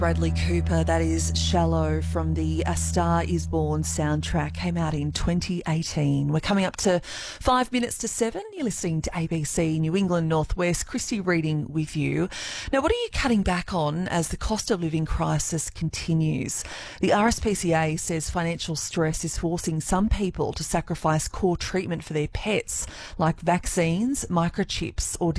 Bradley Cooper, that is Shallow from the A Star Is Born soundtrack, came out in 2018. We're coming up to 5 minutes to 7. You're listening to ABC New England Northwest. Christy Reading with you. Now, what are you cutting back on as the cost of living crisis continues? The RSPCA says financial stress is forcing some people to sacrifice core treatment for their pets, like vaccines, microchips or